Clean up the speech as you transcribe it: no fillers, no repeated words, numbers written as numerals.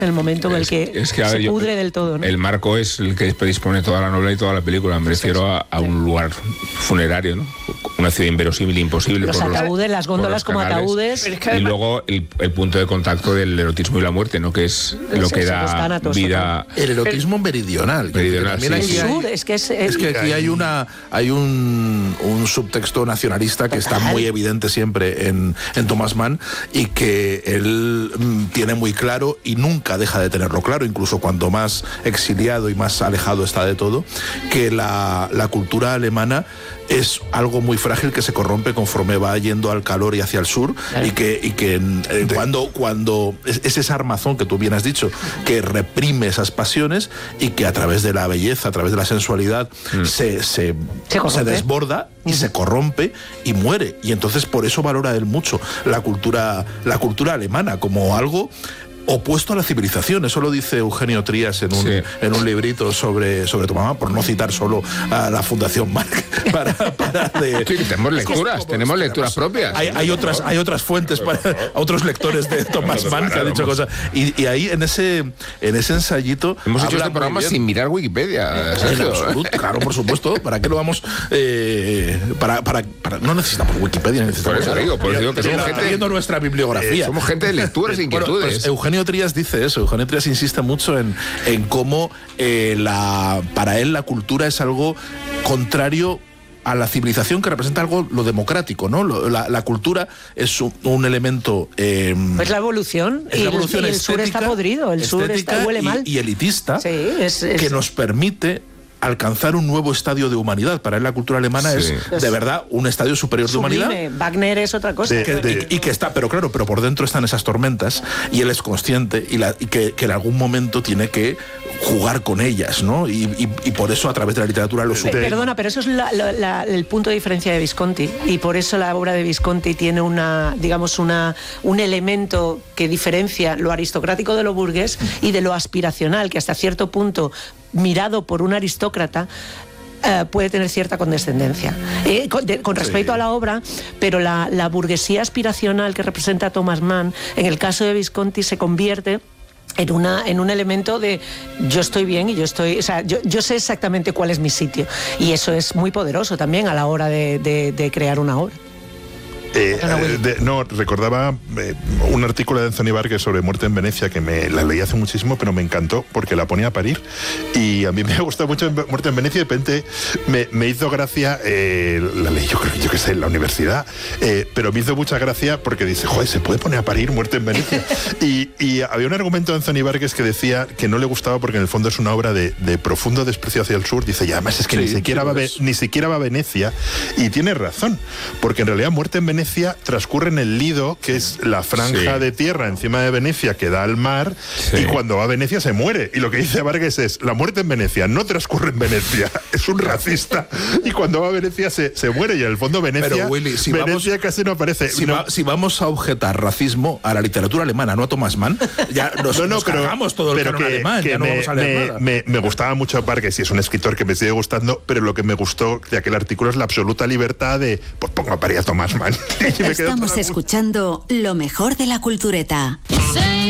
en el momento en el que se pudre del todo, ¿no? El marco es el que predispone toda la novela y toda la película. Me refiero a un lugar funerario, ¿no? Una ciudad inverosímil, imposible. Los ataúdes, las góndolas como ataúdes. Y luego el punto de contacto del erotismo y la muerte, ¿no? Que es lo que da vida. El erotismo meridional. Es que aquí hay un subtexto nacionalista que está muy evidente siempre en Thomas Mann y que él tiene muy claro y nunca deja de tenerlo claro, incluso cuando más exiliado y más alejado está de todo, que la cultura alemana es algo muy frágil que se corrompe conforme va yendo al calor y hacia el sur, y que cuando es ese armazón que tú bien has dicho, que reprime esas pasiones y que a través de la belleza, a través de la sensualidad se desborda y se corrompe y muere. Y entonces por eso valora él mucho la cultura alemana como algo opuesto a la civilización. Eso lo dice Eugenio Trías en un librito sobre Thomas Mann, por no citar solo a la Fundación Marc. Tenemos lecturas propias. Hay otras fuentes para otros lectores de Thomas Mann que han dicho cosas. Y ahí en ese ensayito hemos hecho este programa sin mirar Wikipedia. Claro, por supuesto. ¿Para qué lo vamos? No necesitamos Wikipedia. Por eso digo que somos gente viendo nuestra bibliografía. Somos gente de lecturas e inquietudes. Pues Eugenio Trías dice eso. Eugenio Trías insiste mucho en cómo para él la cultura es algo contrario a la civilización, que representa algo lo democrático, ¿no? La cultura es un elemento... es la evolución. Es la evolución el sur está podrido, el sur huele mal. Y elitista, que nos permite alcanzar un nuevo estadio de humanidad. Para él la cultura alemana es de verdad un estadio superior de humanidad. Wagner es otra cosa. Y que está, pero por dentro están esas tormentas y él es consciente y que en algún momento tiene que jugar con ellas, ¿no? Y por eso a través de la literatura lo supera. Perdona, pero eso es el punto de diferencia de Visconti, y por eso la obra de Visconti tiene un elemento que diferencia lo aristocrático de lo burgués y de lo aspiracional, que hasta cierto punto, mirado por un aristócrata, puede tener cierta condescendencia con respecto a la obra, pero la burguesía aspiracional que representa a Thomas Mann, en el caso de Visconti, se convierte en un elemento de yo estoy bien y yo sé exactamente cuál es mi sitio, y eso es muy poderoso también a la hora de crear una obra. Recordaba un artículo de Anthony Burgess sobre Muerte en Venecia, que la leí hace muchísimo, pero me encantó porque la ponía a parir, y a mí me gusta mucho Muerte en Venecia. De repente me hizo gracia, la leí yo que sé, en la universidad, pero me hizo mucha gracia porque dice, joder, ¿se puede poner a parir Muerte en Venecia? y había un argumento de Anthony Burgess que decía que no le gustaba porque en el fondo es una obra de profundo desprecio hacia el sur. Dice, y además es que ni siquiera va a Venecia, y tiene razón, porque en realidad Muerte en Venecia transcurre en el Lido, que es la franja de tierra encima de Venecia que da al mar, y cuando va a Venecia se muere. Y lo que dice Vargas es, la muerte en Venecia no transcurre en Venecia, es un racista, y cuando va a Venecia se muere, y en el fondo Venecia, pero, Willy, Venecia casi no aparece. Si vamos a objetar racismo a la literatura alemana, no a Thomas Mann, ya nos cargamos todo el canon alemán, ya no vamos a leer nada. Me gustaba mucho Vargas, y es un escritor que me sigue gustando, pero lo que me gustó de aquel artículo es la absoluta libertad de, pues pongo a parir a Thomas Mann. Estamos escuchando lo mejor de la cultureta.